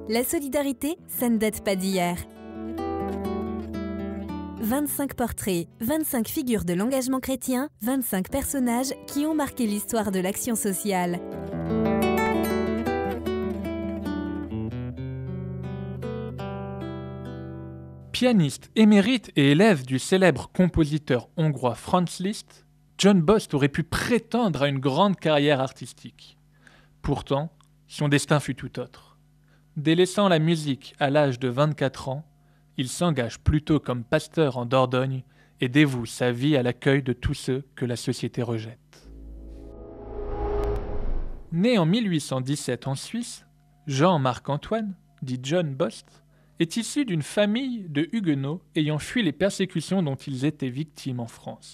La solidarité, ça ne date pas d'hier. 25 portraits, 25 figures de l'engagement chrétien, 25 personnages qui ont marqué l'histoire de l'action sociale. Pianiste émérite et élève du célèbre compositeur hongrois Franz Liszt, John Bost aurait pu prétendre à une grande carrière artistique. Pourtant, son destin fut tout autre. Délaissant la musique à l'âge de 24 ans, il s'engage plutôt comme pasteur en Dordogne et dévoue sa vie à l'accueil de tous ceux que la société rejette. Né en 1817 en Suisse, Jean-Marc-Antoine, dit John Bost, est issu d'une famille de huguenots ayant fui les persécutions dont ils étaient victimes en France.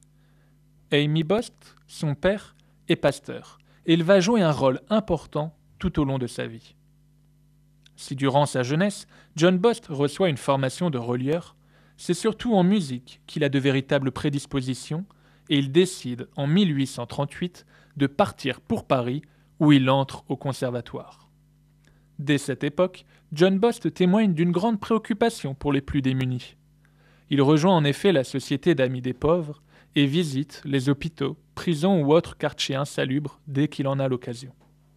Amy Bost, son père, est pasteur et il va jouer un rôle important tout au long de sa vie. Si durant sa jeunesse, John Bost reçoit une formation de relieur, c'est surtout en musique qu'il a de véritables prédispositions et il décide en 1838 de partir pour Paris où il entre au conservatoire. Dès cette époque, John Bost témoigne d'une grande préoccupation pour les plus démunis. Il rejoint en effet la Société d'Amis des Pauvres et visite les hôpitaux, prisons ou autres quartiers insalubres dès qu'il en a l'occasion.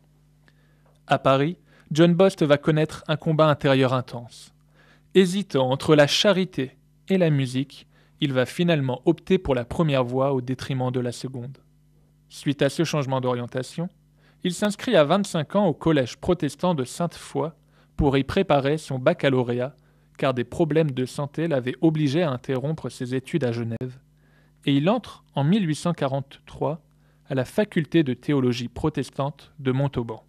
À Paris, John Bost va connaître un combat intérieur intense. Hésitant entre la charité et la musique, il va finalement opter pour la première voie au détriment de la seconde. Suite à ce changement d'orientation, il s'inscrit à 25 ans au collège protestant de Sainte-Foy pour y préparer son baccalauréat, car des problèmes de santé l'avaient obligé à interrompre ses études à Genève, et il entre en 1843 à la faculté de théologie protestante de Montauban.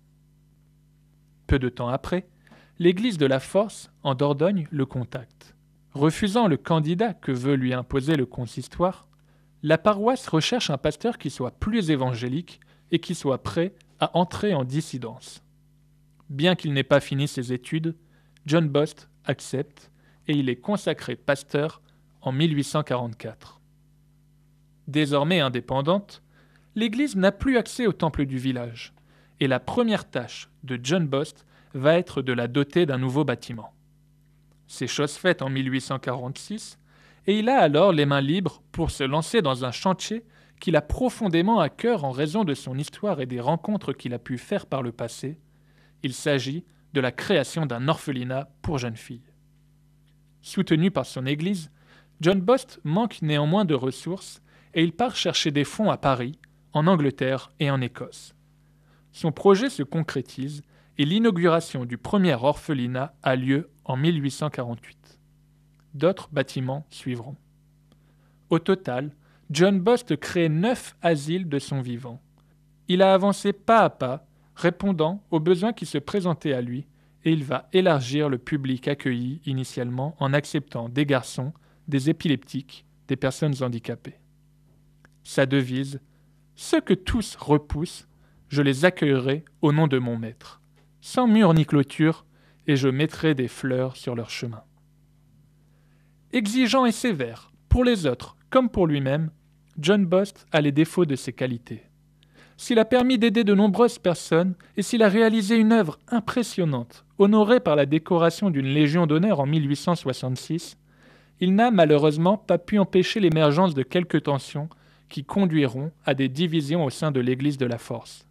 Peu de temps après, l'église de la Force, en Dordogne, le contacte. Refusant le candidat que veut lui imposer le consistoire, la paroisse recherche un pasteur qui soit plus évangélique et qui soit prêt à entrer en dissidence. Bien qu'il n'ait pas fini ses études, John Bost accepte et il est consacré pasteur en 1844. Désormais indépendante, l'église n'a plus accès au temple du village et la première tâche de John Bost va être de la doter d'un nouveau bâtiment. C'est chose faite en 1846 et il a alors les mains libres pour se lancer dans un chantier qu'il a profondément à cœur en raison de son histoire et des rencontres qu'il a pu faire par le passé. Il s'agit de la création d'un orphelinat pour jeunes filles. Soutenu par son église, John Bost manque néanmoins de ressources et il part chercher des fonds à Paris, en Angleterre et en Écosse. Son projet se concrétise et l'inauguration du premier orphelinat a lieu en 1848. D'autres bâtiments suivront. Au total, John Bost crée 9 asiles de son vivant. Il a avancé pas à pas, répondant aux besoins qui se présentaient à lui, et il va élargir le public accueilli initialement en acceptant des garçons, des épileptiques, des personnes handicapées. Sa devise « Ceux que tous repoussent, je les accueillerai au nom de mon maître, sans mur ni clôture, et je mettrai des fleurs sur leur chemin. » Exigeant et sévère, pour les autres comme pour lui-même, John Bost a les défauts de ses qualités. S'il a permis d'aider de nombreuses personnes et s'il a réalisé une œuvre impressionnante, honorée par la décoration d'une Légion d'honneur en 1866, il n'a malheureusement pas pu empêcher l'émergence de quelques tensions qui conduiront à des divisions au sein de l'Église de la Force.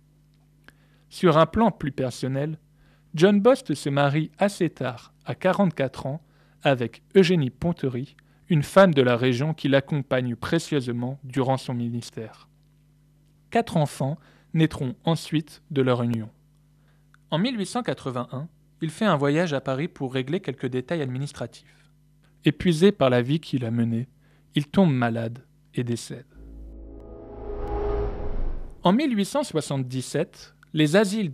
Sur un plan plus personnel, John Bost se marie assez tard, à 44 ans, avec Eugénie Pontery, une femme de la région qui l'accompagne précieusement durant son ministère. 4 enfants naîtront ensuite de leur union. En 1881, il fait un voyage à Paris pour régler quelques détails administratifs. Épuisé par la vie qu'il a menée, il tombe malade et décède. En 1877, les asiles